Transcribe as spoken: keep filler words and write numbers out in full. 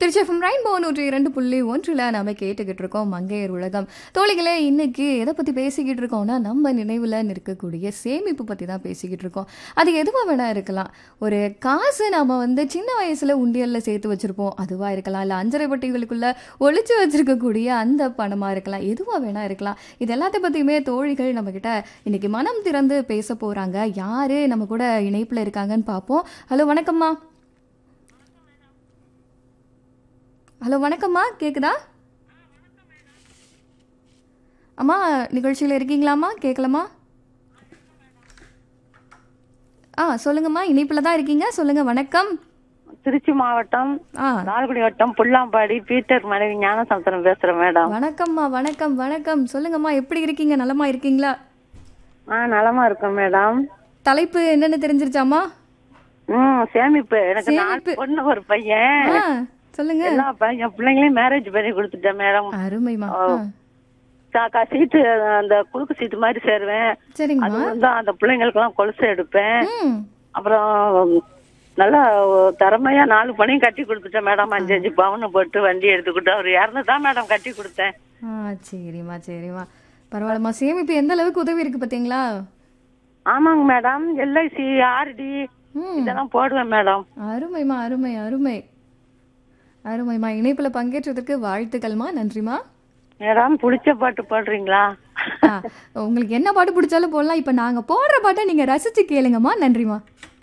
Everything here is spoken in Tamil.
திருச்சி எஃப்எம் ரெயின்போ நூற்றி இரண்டு புள்ளி ஒன்றில் நாம கேட்டுக்கிட்டு இருக்கோம் மங்கையர் உலகம். தோழிகளே, இன்னைக்கு எதை பற்றி பேசிக்கிட்டு இருக்கோம்னா, நம்ம நினைவில் நிற்கக்கூடிய சேமிப்பு பற்றி தான் பேசிக்கிட்டு இருக்கோம். அது எதுவாக வேணா இருக்கலாம். ஒரு காசு நாம வந்து சின்ன வயசில் உண்டியலில் சேர்த்து வச்சுருப்போம், அதுவாக இருக்கலாம். இல்லை அஞ்சரை பட்டிகளுக்குள்ளே ஒழிச்சு வச்சிருக்கக்கூடிய அந்த பணமாக இருக்கலாம். எதுவாக வேணா இருக்கலாம். இது எல்லாத்தையும் பற்றியுமே தோழிகள் நம்மக்கிட்ட இன்னைக்கு மனம் திறந்து பேச போகிறாங்க. யார் நம்ம கூட இணைப்பில் இருக்காங்கன்னு பார்ப்போம். ஹலோ, வணக்கம்மா. ஹலோ, வணக்கம்மா. கேக்குதா அம்மா? நிகழ்ச்சியில் இருக்கீங்களாம்மா? கேட்கலாமா? ஆ, சொல்லுங்கம்மா. இணைப்பில் தான் இருக்கீங்க, சொல்லுங்க. வணக்கம். திருச்சி மாவட்டம் ஆ, லால்குடி வட்டம் புல்லாம்பாடி பீட்டர் மனைவி ஞானசமுத்திரம் பேசுறேன் மேடம். வணக்கம்மா. வணக்கம் வணக்கம். சொல்லுங்கம்மா, எப்படி இருக்கீங்க? நலமா இருக்கீங்களா? ஆ, நலமா இருக்கேன் மேடம். தலைப்பு என்னன்னு தெரிஞ்சிருச்சாம்மா? ம் சேமிப்பு. எனக்கு நாலு சேமிப்பு. பொண்ணு ஒரு பையன். ஆ, சொல்லுங்க. எல்லா பையன் பிள்ளைங்களையும் மேரேஜ் பண்ணி கொடுத்துட்டேன் மேடம். அருமைமா. ஓ. சாக்கா சீட்டு அந்த குறுக்கு சீட்டு மாதிரி சேருவேன். அது சரிங்கம்மா. வந்து அந்த பிள்ளைங்களுக்கு எல்லாம் கொலுசு எடுப்பேன். ம் அப்புறம் நல்லா திறமையா நாலு பணியும் கட்டி கொடுத்துட்டேன் மேடம். அஞ்சு அஞ்சு பவுன் போட்டு வண்டி எடுத்துக்கிட்டு அவர் இறந்துதான் மேடம் கட்டி கொடுத்தேன். ஆ, சரிம்மா சரிம்மா. பரவாயில்லம்மா. சேமிப்பு எந்த அளவுக்கு உதவி இருக்கு பார்த்தீங்களா? ஆமாங்க மேடம். எல்ஐசி ஆர்டி ம் இதெல்லாம் போடுவேன் மேடம். அருமைமா, அருமை அருமை அருமைமா. இணைப்புல பங்கேற்றதற்கு வாழ்த்துக்கள்மா. நன்றிமா. மேடம் பிடிச்ச பாட்டு பாடுறீங்களா? ஆ, உங்களுக்கு என்ன பாட்டு பிடிச்சாலும் போடலாம். இப்ப நாங்க போடுற பாட்டை நீங்க ரசிச்சு கேளுங்கம்மா. நன்றிமா.